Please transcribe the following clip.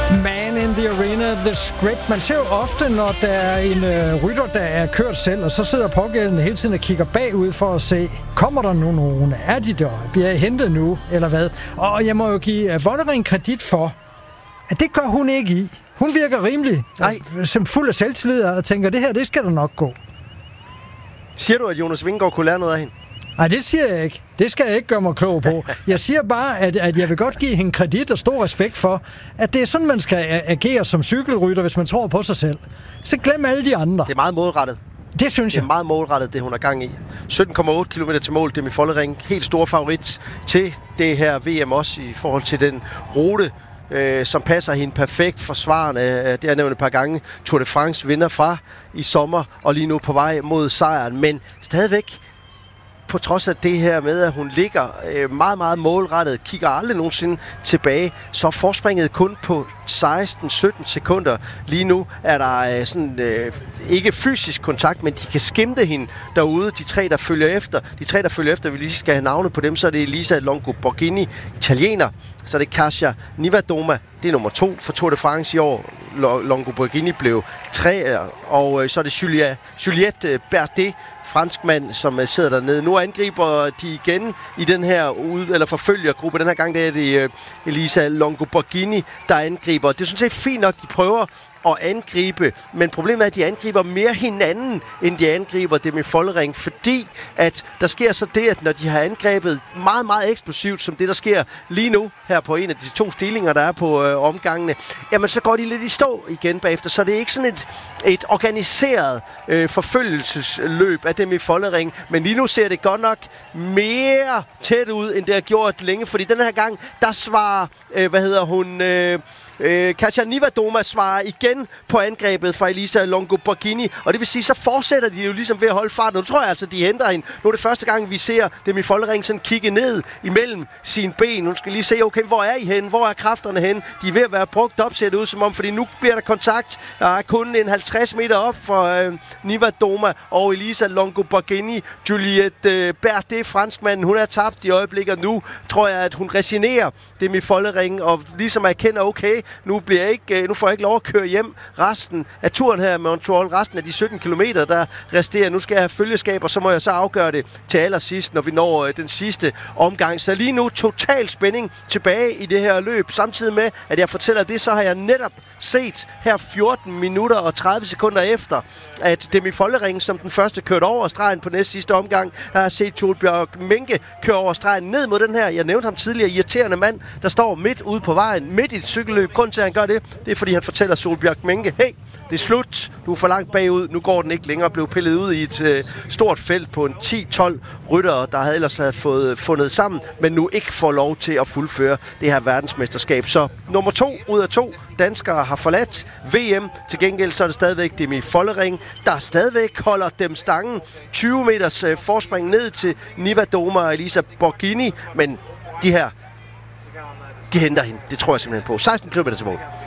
Man in the arena, the script. Man ser jo ofte, når der er en rytter, der er kørt selv, og så sidder pågældende hele tiden og kigger bagud for at se, kommer der nu nogen? Er de der? Bliver jeg hentet nu? Eller hvad? Og jeg må jo give Vollering kredit for, at det gør hun ikke i. Hun virker rimelig som fuld af selvtillid og tænker, det her, det skal der nok gå. Siger du, at Jonas Vingegaard kunne lære noget af hende? Nej, det siger jeg ikke. Det skal jeg ikke gøre mig klog på. Jeg siger bare, at jeg vil godt give hende kredit og stor respekt for, at det er sådan, man skal agere som cykelrytter, hvis man tror på sig selv. Så glem alle de andre. Det er meget målrettet. Det synes jeg. Det er meget målrettet, det hun er gang i. 17,8 km til mål, Demi Vollering. Helt stor favorit til det her VM også i forhold til den rute, som passer hende perfekt. Forsvarende, det har jeg nævnt et par gange. Tour de France vinder fra i sommer, og lige nu på vej mod sejren. Men stadigvæk, på trods af det her med, at hun ligger meget, meget målrettet, kigger aldrig nogensinde tilbage, så er forspringet kun på 16-17 sekunder. Lige nu er der ikke fysisk kontakt, men de kan skimte hende derude, de tre, der følger efter. De tre, der følger efter, vi lige skal have navne på dem, så er det Elisa Longo Borghini, italiener. Så er det Kasia Niewiadoma, det er nummer 2 for Tour de France i år. Longo Borghini blev 3, og så er det Juliette Berdet, franskmand, som sidder dernede. Nu angriber de igen i den her forfølgergruppe. Den her gang der er det Elisa Longo Borghini, der angriber. Det er sådan set fint nok, de prøver at angribe, men problemet er, at de angriber mere hinanden, end de angriber Demi Vollering, fordi at der sker så det, at når de har angrebet meget, meget eksplosivt, som det, der sker lige nu her på en af de 2 stillinger, der er på omgangene, jamen så går de lidt i stå igen bagefter, så det er ikke sådan et organiseret forfølgelsesløb af Demi Vollering, men lige nu ser det godt nok mere tæt ud, end det har gjort længe, fordi den her gang, der svarer, Kasia Niewiadoma svarer igen på angrebet fra Elisa Longo Borghini, og det vil sige, så fortsætter de jo ligesom ved at holde farten. Nu tror jeg altså, de henter hende. Nu er det første gang, vi ser Demi Vollering sådan kigge ned imellem sine ben. Nu skal lige se, okay, hvor er I henne? Hvor er kræfterne henne? De er ved at være brugt op, ser det ud som om, fordi nu bliver der kontakt. Der er kun en 50 meter op for Niewiadoma og Elisa Longo Borghini. Juliette Berdet, franskmanden, hun er tabt i øjeblikket. Nu tror jeg, at hun resignerer Demi Vollering og ligesom erkender, okay, nu får jeg ikke lov at køre hjem resten af turen her med Montreal, resten af de 17 kilometer, der resterer. Nu skal jeg have følgeskab, og så må jeg så afgøre det til allersidst, når vi når den sidste omgang. Så lige nu total spænding tilbage i det her løb. Samtidig med, at jeg fortæller det, så har jeg netop set her 14 minutter og 30 sekunder efter, at Demi Vollering som den første kørte over stregen på næst sidste omgang. Der har set Solbjerg Menke køre over stregen ned mod den her, jeg nævnte ham tidligere, irriterende mand, der står midt ude på vejen, midt i et cykelløb. Grunden til, at han gør det, det er, fordi han fortæller Solbjerg Menke, hey, det er slut, du er for langt bagud, nu går den ikke længere, blev pillet ud i et stort felt på en 10-12 ryttere, der havde ellers fået fundet sammen, men nu ikke får lov til at fuldføre det her verdensmesterskab. Så nummer 2 ud af 2 danskere har forladt VM. Til gengæld så er det stadigvæk Demi Vollering, der stadigvæk holder dem stangen. 20 meters forspring ned til Niewiadoma og Elisa Borghini, men de henter hende. Det tror jeg simpelthen på. 16 km til mål.